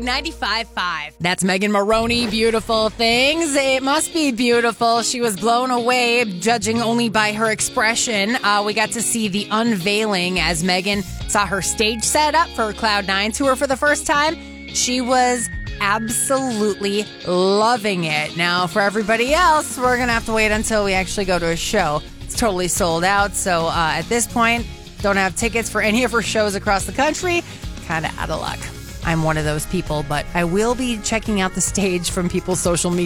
95.5. That's Megan Maroney, Beautiful Things. It must be beautiful. She was blown away, judging only by her expression. We got to see the unveiling as Megan saw her stage set up for Cloud9 tour for the first time. She was absolutely loving it. Now, for everybody else, we're going to have to wait until we actually go to a show. It's totally sold out. So at this point, don't have tickets for any of her shows across the country. Kind of out of luck. I'm one of those people, but I will be checking out the stage from people's social media.